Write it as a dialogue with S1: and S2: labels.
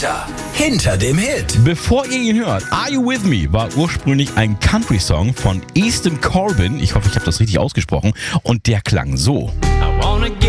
S1: Täter hinter dem Hit.
S2: Bevor ihr ihn hört, Are You With Me war ursprünglich ein Country-Song von Easton Corbin. Ich hoffe, ich habe das richtig ausgesprochen. Und der klang so.